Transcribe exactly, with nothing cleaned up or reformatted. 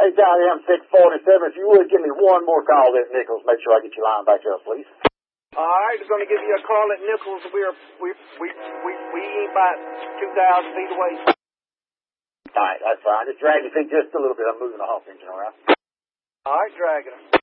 Hey, Johnny, I'm six forty-seven. If you would give me one more call at Nichols, make sure I get your line back up, please. All right, we're going to give you a call at Nichols. We're, we, we, we, we ain't about two thousand feet away. All right, that's fine. Just drag your feet just a little bit. I'm moving the Hawk engine around. All right, dragging them.